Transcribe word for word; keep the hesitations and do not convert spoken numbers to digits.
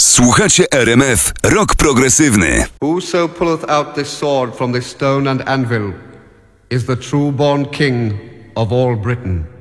Słuchacie R M F Rock Progresywny. Whoso pulleth out this sword from this stone and anvil is the true born king of all Britain.